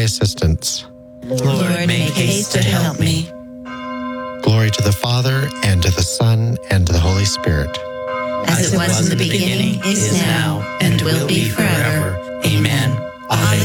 assistance. Lord, make haste to help me. Glory to the Father, and to the Son, and to the Holy Spirit. As it was in the beginning, is now, and will be forever. Amen. Ave